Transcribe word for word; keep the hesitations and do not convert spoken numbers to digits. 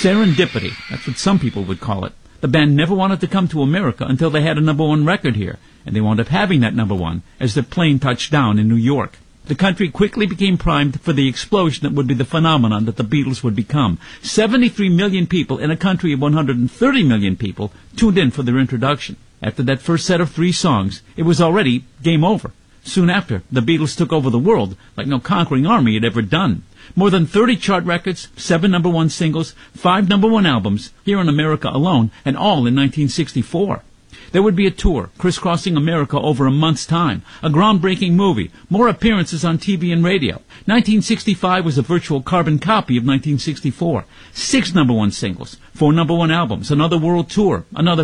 Serendipity, that's what some people would call it. The band never wanted to come to America until they had a number one record here, and they wound up having that number one as their plane touched down in New York. The country quickly became primed for the explosion that would be the phenomenon that the Beatles would become. seventy-three million people in a country of one hundred thirty million people tuned in for their introduction. After that first set of three songs, it was already game over. Soon after, the Beatles took over the world like no conquering army had ever done. More than thirty chart records, seven number one singles, five number one albums, here in America alone, and all in nineteen sixty-four. There would be a tour, crisscrossing America over a month's time, a groundbreaking movie, more appearances on T V and radio. nineteen sixty-five was a virtual carbon copy of nineteen sixty-four. Six number one singles, four number one albums, another world tour, another